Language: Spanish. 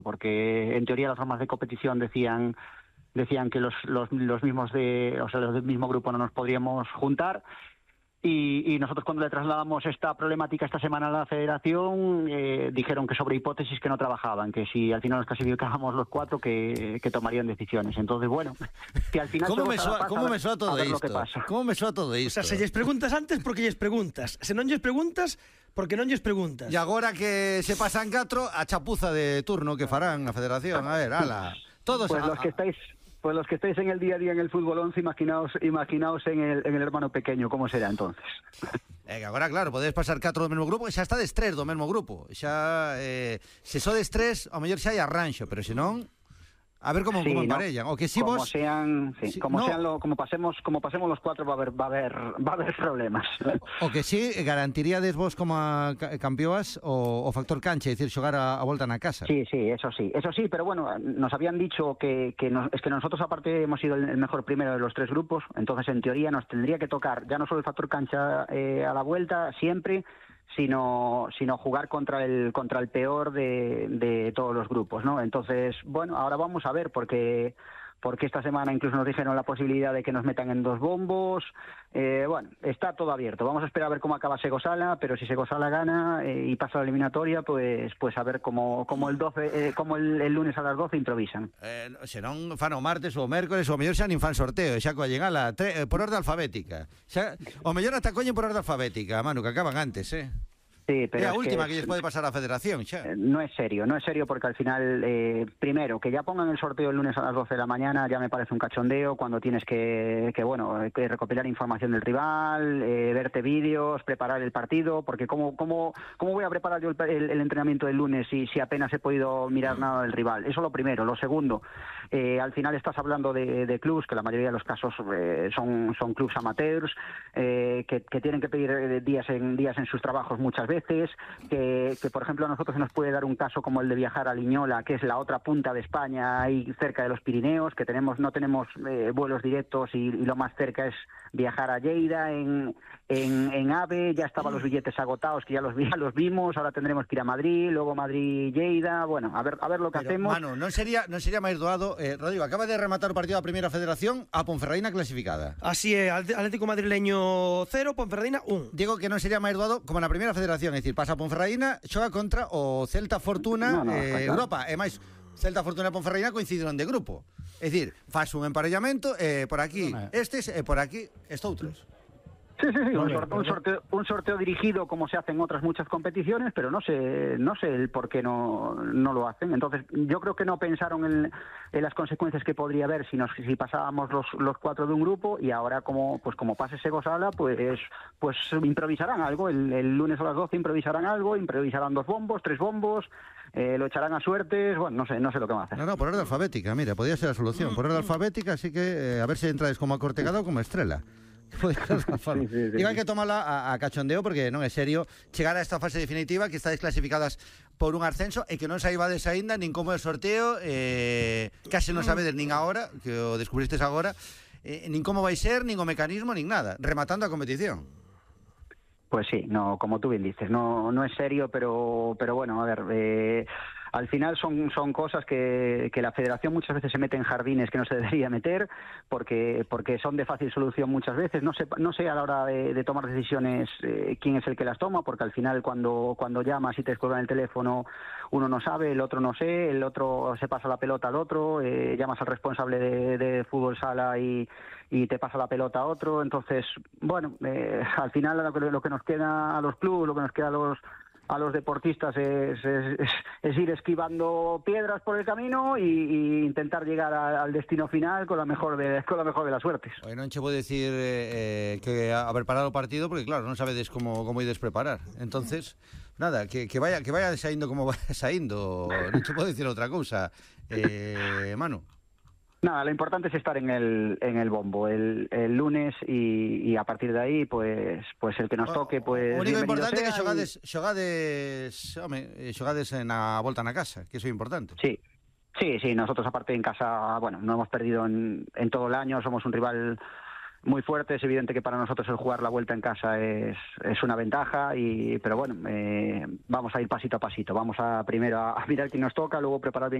porque en teoría las normas de competición decían que los mismos los del mismo grupo no nos podríamos juntar. Y nosotros cuando le trasladamos esta problemática esta semana a la federación, dijeron que sobre hipótesis que no trabajaban, que si al final nos clasificábamos los 4 que tomarían decisiones. Entonces, bueno, que al final... ¿Cómo me soa todo isto? Como me soa todo isto? O sea, se lles preguntas antes porque lles preguntas. Se non lles preguntas porque non lles preguntas. E agora que se pasan 4, a chapuza de turno que farán a federación. A ver, ala. Todos pues los que estáis en el día a día en el fútbol 11, imaginaos en el hermano pequeño, ¿cómo será entonces? Agora, claro, podedes pasar 4 do mesmo grupo, e xa está de 3 do mesmo grupo. Xa, se sodes 3, ao mellor xa hai arranxo, pero se non... A ver como emparellan, o que si como vos... sean, sí, como pasemos los 4 va a haber problemas. O que si garantiríades vos como campeoas o factor cancha, é dicir, xogar a volta na casa. Sí, eso sí, pero bueno, nos habían dicho es que nosotros aparte hemos sido el mejor primero de los 3 grupos, entonces en teoría nos tendría que tocar ya no solo el factor cancha a la vuelta siempre, sino jugar contra el peor de todos los grupos, ¿no? Entonces, bueno, ahora vamos a ver, porque esta semana incluso nos dijeron la posibilidad de que nos metan en 2 bombos. Bueno, está todo abierto. Vamos a esperar a ver cómo acaba Segosala, pero si Segosala gana y pasa la eliminatoria, pues a ver cómo el lunes a las 12 improvisan. Serán fan o martes ou mércores, ou mellor xa nin fan sorteo, xa coa llegala por orde alfabética. Xa, o mellor ata coñen por orde alfabética, Manu, que acaban antes, Sí, pero é a última que lles pode pasar a federación, xa. No es serio porque al final, primero, que ya pongan el sorteo el lunes a las 12 de la mañana ya me parece un cachondeo cuando tienes que recopilar información del rival, verte vídeos, preparar el partido, porque ¿cómo voy a preparar yo el entrenamiento del lunes si apenas he podido mirar nada del rival? Eso lo primero. Lo segundo, al final estás hablando de clubs, que la mayoría de los casos son clubs amateurs, que tienen que pedir días en sus trabajos muchas veces, que por ejemplo a nosotros se nos puede dar un caso como el de viajar a Liñola, que es la otra punta de España, ahí cerca de los Pirineos, que no tenemos vuelos directos y lo más cerca es viajar a Lleida en AVE. Ya estaban los billetes agotados, que ya los vimos, ahora tendremos que ir a Madrid, luego Madrid-Lleida, bueno, a ver lo que hacemos. Mano, non sería máis doado, Rodrigo, acaba de rematar o partido da Primeira Federación, a Ponferradina clasificada. Así é, Atlético Madrileño 0, Ponferradina 1. Digo que non sería máis doado como na Primeira Federación, é dicir, pasa a Ponferradina, xoga contra o Celta Fortuna Europa, e máis Celta Fortuna e Ponferradina coincidiron de grupo. É dicir, faz un emparellamento, por aquí estes e por aquí estoutros. Sí, un sorteo dirigido como se hace en otras muchas competiciones, pero no sé el por qué no lo hacen. Entonces, yo creo que no pensaron en las consecuencias que podría haber si pasábamos los 4 de un grupo, y ahora como pase Segosala, pues improvisarán algo. El lunes a las 12 improvisarán algo, improvisarán 2 bombos, 3 bombos, lo echarán a suertes, bueno, no sé lo que van a hacer. No, por orde alfabética, mira, podría ser la solución. Por orde alfabética, así que a ver si entrades como a Cortegada ou como a Estrela. Sí. Digo, hai que tomarla a cachondeo porque non é serio chegar a esta fase definitiva, que estáis clasificadas por un ascenso e que non saibades aínda nin como é o sorteo, case non sabedes nin agora, que o descubristes agora, nin como vai ser, nin o mecanismo, nin nada, rematando a competición. Pues sí, no, como tú bien dices, no es serio, pero bueno, a ver, al final son cosas que la federación muchas veces se mete en jardines que no se debería meter, porque son de fácil solución muchas veces. No sé a la hora de tomar decisiones quién es el que las toma, porque al final cuando llamas y te descuelgan el teléfono, uno no sabe, el otro no sé, el otro se pasa la pelota al otro, llamas al responsable de fútbol sala y te pasa la pelota a otro. Entonces, bueno, al final lo que nos queda a los clubes, lo que nos queda a los deportistas es ir esquivando piedras por el camino y intentar llegar al destino final con la mejor de las suertes. Oye, non che vou decir que a preparar o partido, porque claro, non sabedes como ides preparar. Entonces, nada, que vaya saindo como vaya saindo. Non che vou decir outra cousa, Manu. Nada, lo importante es estar en el bombo el lunes y a partir de ahí, pues el que nos toque, pues o único importante é que xogades na volta na casa, que iso é importante. Sí, nosotros aparte en casa, bueno, no hemos perdido en todo el año, somos un rival muy fuerte. Es evidente que para nosotros el jugar la vuelta en casa es una ventaja, pero bueno, vamos a ir pasito a pasito. Vamos a primero a mirar quién nos toca, luego preparar bien